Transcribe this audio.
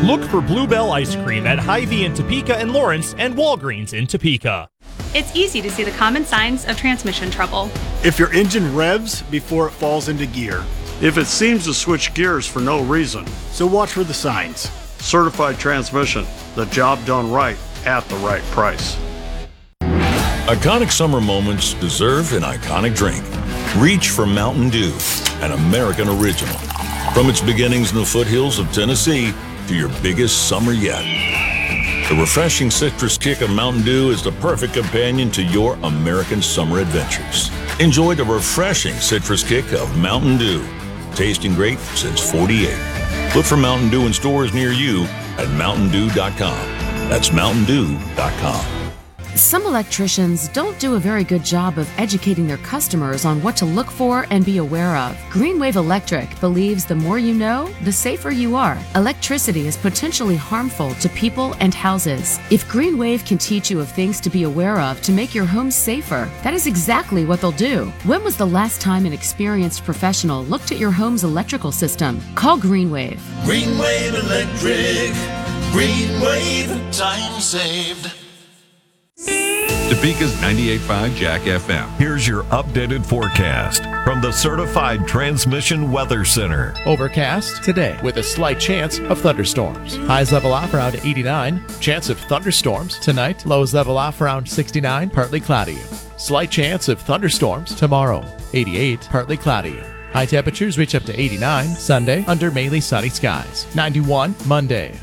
Look for Bluebell Ice Cream at Hy-Vee in Topeka and Lawrence and Walgreens in Topeka. It's easy to see the common signs of transmission trouble. If your engine revs before it falls into gear. If it seems to switch gears for no reason. So watch for the signs. Certified Transmission, the job done right at the right price. Iconic summer moments deserve an iconic drink. Reach for Mountain Dew, an American original. From its beginnings in the foothills of Tennessee to your biggest summer yet. The refreshing citrus kick of Mountain Dew is the perfect companion to your American summer adventures. Enjoy the refreshing citrus kick of Mountain Dew. Tasting great since '48. Look for Mountain Dew in stores near you at mountaindew.com. That's mountaindew.com. Some electricians don't do a very good job of educating their customers on what to look for and be aware of. Greenwave Electric believes the more you know, the safer you are. Electricity is potentially harmful to people and houses. If Greenwave can teach you of things to be aware of to make your home safer, that is exactly what they'll do. When was the last time an experienced professional looked at your home's electrical system? Call Greenwave. Greenwave Electric. Greenwave. Time saved. Topeka's 98.5 Jack FM. Here's your updated forecast from the Certified Transmission Weather Center. Overcast today with a slight chance of thunderstorms. Highs level off around 89. Chance of thunderstorms tonight. Lows level off around 69. Partly cloudy. Slight chance of thunderstorms tomorrow. 88. Partly cloudy. High temperatures reach up to 89 Sunday under mainly sunny skies. 91 Monday.